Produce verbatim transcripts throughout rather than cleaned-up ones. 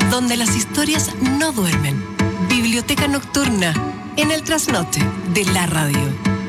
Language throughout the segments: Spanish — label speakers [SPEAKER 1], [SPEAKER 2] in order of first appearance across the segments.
[SPEAKER 1] donde las historias no duermen. Biblioteca Nocturna, en el trasnoche de la radio.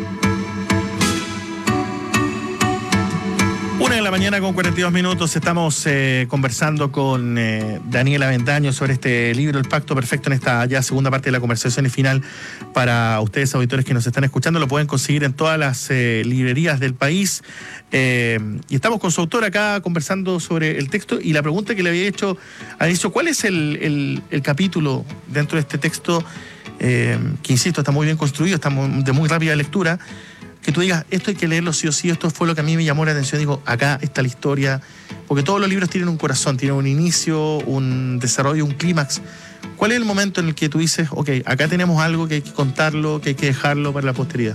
[SPEAKER 2] Una de la mañana con cuarenta y dos minutos. Estamos eh, conversando con eh, Daniel Avendaño sobre este libro, El Pacto Perfecto, en esta ya segunda parte de la conversación y final para ustedes, auditores que nos están escuchando. Lo pueden conseguir en todas las eh, librerías del país. Eh, y estamos con su autor acá conversando sobre el texto. Y la pregunta que le había hecho a Alicio, ¿cuál es el, el, el capítulo dentro de este texto eh, que, insisto, está muy bien construido, está muy, de muy rápida lectura, que tú digas, esto hay que leerlo sí o sí, esto fue lo que a mí me llamó la atención? Digo, acá está la historia, porque todos los libros tienen un corazón, tienen un inicio, un desarrollo, un clímax. ¿Cuál es el momento en el que tú dices, ok, acá tenemos algo que hay que contarlo, que hay que dejarlo para la posteridad?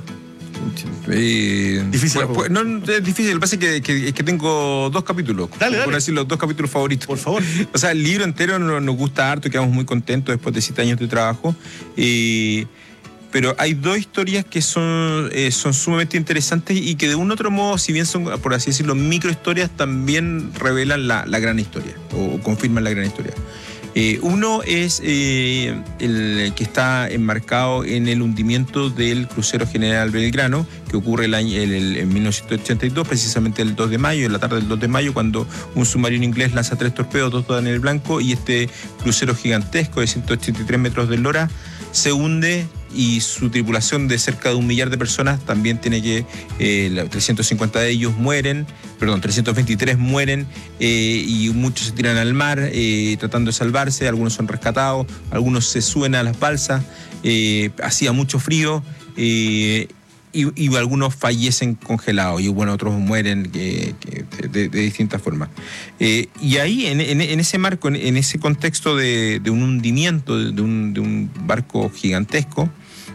[SPEAKER 3] Eh,
[SPEAKER 2] difícil.
[SPEAKER 3] Pues, pues, no, es difícil. Lo que pasa es que, que, que tengo dos capítulos.
[SPEAKER 2] Dale,
[SPEAKER 3] por
[SPEAKER 2] dale.
[SPEAKER 3] decir, los dos capítulos favoritos.
[SPEAKER 2] Por favor.
[SPEAKER 3] O sea, el libro entero nos, nos gusta harto, quedamos muy contentos después de siete años de trabajo. Eh, Pero hay dos historias que son, eh, son sumamente interesantes y que de un otro modo, si bien son, por así decirlo, microhistorias, también revelan la, la gran historia o confirman la gran historia. Eh, uno es eh, el que está enmarcado en el hundimiento del crucero General Belgrano, que ocurre el año, el, el, en mil novecientos ochenta y dos, precisamente el dos de mayo, en la tarde del dos de mayo, cuando un submarino inglés lanza tres torpedos, dos dan en el blanco, y este crucero gigantesco de ciento ochenta y tres metros de eslora se hunde, y su tripulación de cerca de un millar de personas también tiene que, eh, trescientos cincuenta de ellos mueren, perdón, trescientos veintitrés mueren, eh, y muchos se tiran al mar eh, tratando de salvarse, algunos son rescatados, algunos se suben a las balsas, eh, hacía mucho frío, eh, y, y algunos fallecen congelados, y bueno, otros mueren eh, de, de distintas formas. Eh, y ahí, en, en, en ese marco, en, en ese contexto de, de un hundimiento, de un, de un barco gigantesco,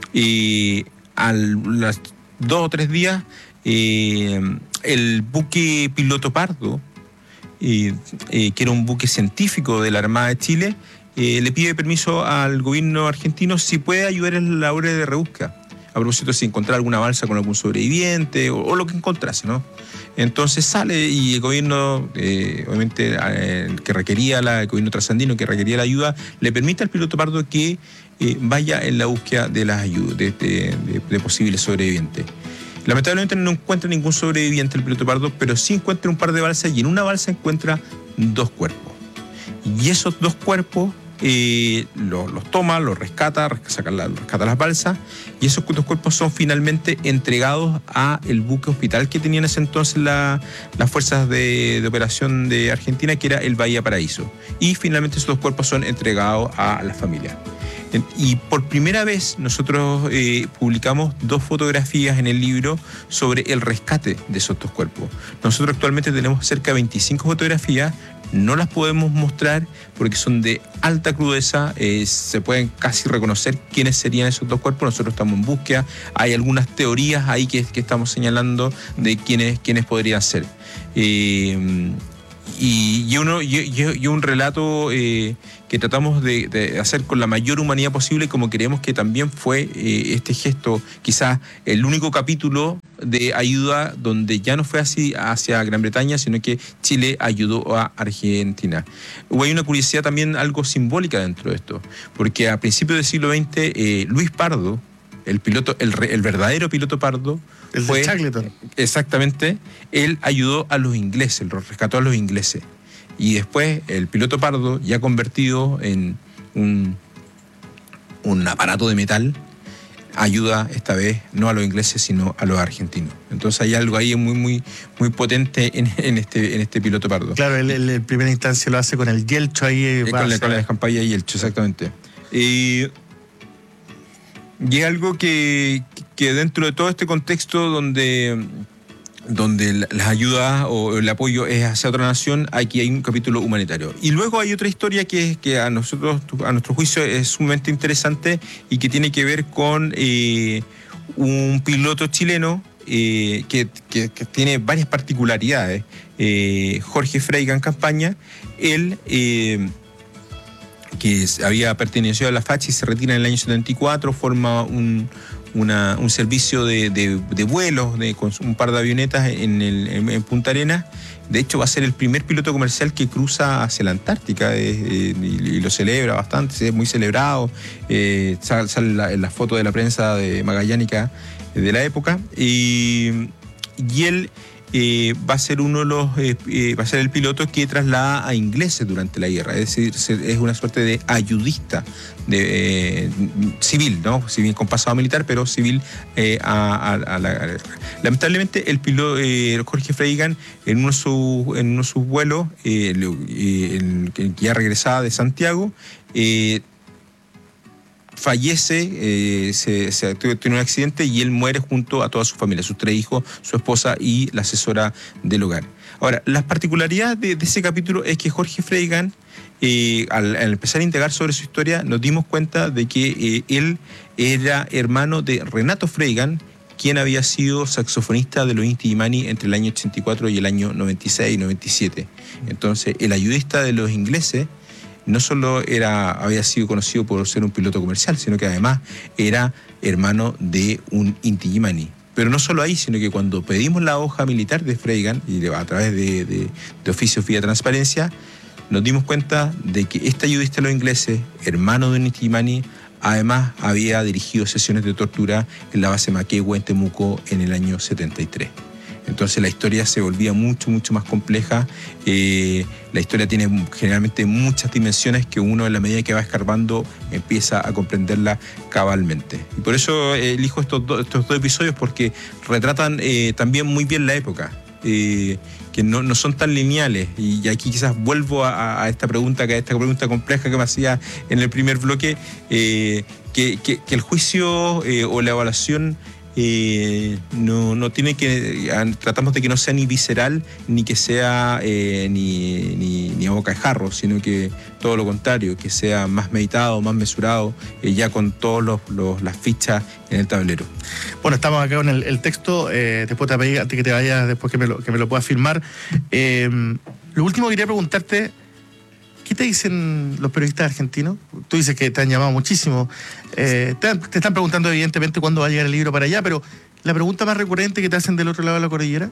[SPEAKER 3] y a los dos o tres días, eh, el buque Piloto Pardo, eh, eh, que era un buque científico de la Armada de Chile, eh, le pide permiso al gobierno argentino si puede ayudar en la labor de rebusca. A propósito, si encontrar alguna balsa con algún sobreviviente o, o lo que encontrase, ¿no? Entonces sale y el gobierno, eh, obviamente, eh, que requería la, el gobierno trasandino que requería la ayuda, le permite al Piloto Pardo que eh, vaya en la búsqueda de las ayudas, de, de, de, de posibles sobrevivientes. Lamentablemente no encuentra ningún sobreviviente el Piloto Pardo, pero sí encuentra un par de balsas, y en una balsa encuentra dos cuerpos. Y esos dos cuerpos Eh, los, los toma, los rescata, saca la, rescata las balsas, y esos dos cuerpos son finalmente entregados a el buque hospital que tenían en ese entonces la, las fuerzas de, de operación de Argentina, que era el Bahía Paraíso, y finalmente esos dos cuerpos son entregados a la familia. Y por primera vez nosotros eh, publicamos dos fotografías en el libro sobre el rescate de esos dos cuerpos. Nosotros actualmente tenemos cerca de veinticinco fotografías. No las podemos mostrar porque son de alta crudeza, eh, se pueden casi reconocer quiénes serían esos dos cuerpos. Nosotros estamos en búsqueda, hay algunas teorías ahí que, que estamos señalando de quiénes, quiénes podrían ser. Eh, y, y, uno, y, y un relato eh, que tratamos de, de hacer con la mayor humanidad posible, como creemos que también fue eh, este gesto, quizás el único capítulo de ayuda donde ya no fue así hacia Gran Bretaña, sino que Chile ayudó a Argentina. Hubo hay una curiosidad también algo simbólica dentro de esto, porque a principios del siglo veinte, eh, Luis Pardo, el piloto, el, el verdadero Piloto Pardo,
[SPEAKER 2] el
[SPEAKER 3] fue,
[SPEAKER 2] de Shackleton.
[SPEAKER 3] Exactamente, él ayudó a los ingleses, los rescató a los ingleses. Y después el Piloto Pardo, ya convertido en un, un aparato de metal, ayuda esta vez no a los ingleses sino a los argentinos. Entonces hay algo ahí muy muy muy potente en, en este en este Piloto Pardo.
[SPEAKER 2] Claro, él en primera instancia lo hace con el Yelcho ahí.
[SPEAKER 3] Eh, con, la, con la escampalla y Yelcho, exactamente. Y, y es algo que, que dentro de todo este contexto donde donde las ayudas o el apoyo es hacia otra nación, aquí hay un capítulo humanitario. Y luego hay otra historia que, que a nosotros, a nuestro juicio, es sumamente interesante y que tiene que ver con eh, un piloto chileno eh, que, que, que tiene varias particularidades. Eh, Jorge Freygan Campaña, él... Eh, que había pertenecido a la facha y se retira en el año setenta y cuatro, forma un, una, un servicio de, de, de vuelos de, con un par de avionetas en, el, en, en Punta Arenas. De hecho, va a ser el primer piloto comercial que cruza hacia la Antártica eh, eh, y, y lo celebra bastante, es muy celebrado. Eh, sale sal la, la foto de la prensa de magallánica de la época. Y, y él eh, va a ser uno de los, eh, eh, va a ser el piloto que traslada a ingleses durante la guerra. Es decir, es una suerte de ayudista de, eh, civil, ¿no? Si bien con pasado militar, pero civil eh, a, a, a la guerra. Lamentablemente, el piloto eh, Jorge Freigan, en uno de sus, en uno de sus vuelos, eh, eh, el, que ya regresaba de Santiago, eh, fallece, eh, se, se tiene un accidente y él muere junto a toda su familia, sus tres hijos, su esposa y la asesora del hogar. Ahora, la particularidad de, de ese capítulo es que Jorge Freigan, eh, al, al empezar a indagar sobre su historia, nos dimos cuenta de que eh, él era hermano de Renato Freigan, quien había sido saxofonista de los Inti Illimani entre el año ochenta y cuatro y el año noventa y seis y noventa y siete. Entonces, el ayudista de los ingleses no solo era, había sido conocido por ser un piloto comercial, sino que además era hermano de un Inti Illimani. Pero no solo ahí, sino que cuando pedimos la hoja militar de Freigan, y a través de, de, de oficios vía transparencia, nos dimos cuenta de que este ayudista de los ingleses, hermano de un Inti Illimani, además había dirigido sesiones de tortura en la base Maquehue en Temuco en el año setenta y tres. Entonces la historia se volvía mucho, mucho más compleja. Eh, la historia tiene generalmente muchas dimensiones que uno, en la medida que va escarbando, empieza a comprenderla cabalmente. Y por eso eh, elijo estos, do, estos dos episodios, porque retratan eh, también muy bien la época, eh, que no, no son tan lineales. Y aquí quizás vuelvo a, a esta pregunta, que a esta pregunta compleja que me hacía en el primer bloque, eh, que, que, que el juicio eh, o la evaluación Eh, no, no tiene que, tratamos de que no sea ni visceral ni que sea eh, ni, ni, ni a boca de jarro, sino que todo lo contrario, que sea más meditado, más mesurado, eh, ya con todas los, los, las fichas en el tablero.
[SPEAKER 2] Bueno, estamos acá con el, el texto, eh, después te pedí, antes que te vayas, después que me lo, que me lo puedas firmar. Eh, lo último que quería preguntarte, ¿qué te dicen los periodistas argentinos? Tú dices que te han llamado muchísimo. Eh, te, te están preguntando evidentemente cuándo va a llegar el libro para allá, pero la pregunta más recurrente que te hacen del otro lado de la cordillera.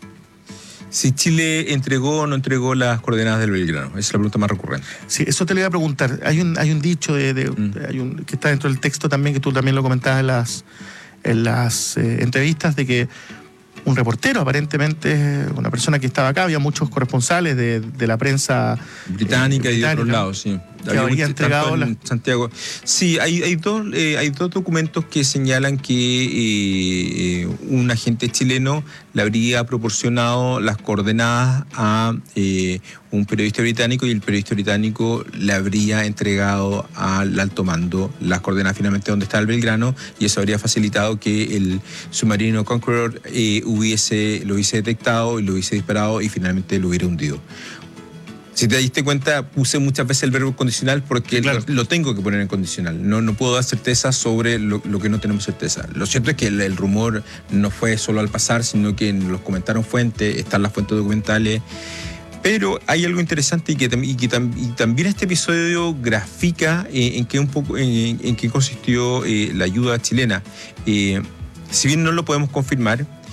[SPEAKER 3] Si Chile entregó o no entregó las coordenadas del Belgrano, esa es la pregunta más recurrente.
[SPEAKER 2] Sí, eso te lo iba a preguntar. Hay un, hay un dicho de, de, mm. hay un, que está dentro del texto también, que tú también lo comentabas en las, en las eh, entrevistas, de que un reportero, aparentemente, una persona que estaba acá, había muchos corresponsales de, de la prensa
[SPEAKER 3] británica, eh, británica y de otros lados, sí.
[SPEAKER 2] Que habría entregado
[SPEAKER 3] en la... Santiago. Sí, hay, hay, dos, eh, hay dos documentos que señalan que eh, un agente chileno le habría proporcionado las coordenadas a eh, un periodista británico y el periodista británico le habría entregado al alto mando las coordenadas finalmente donde está el Belgrano, y eso habría facilitado que el submarino Conqueror eh, hubiese, lo hubiese detectado y lo hubiese disparado y finalmente lo hubiera hundido. Si te diste cuenta, puse muchas veces el verbo condicional porque claro, lo, lo tengo que poner en condicional. No, no puedo dar certeza sobre lo, lo que no tenemos certeza. Lo cierto es que el, el rumor no fue solo al pasar, sino que los comentaron fuentes, están las fuentes documentales. Pero hay algo interesante y que, y que tam, y también este episodio grafica eh, en qué un poco en, en qué consistió eh, la ayuda chilena. Eh, si bien no lo podemos confirmar,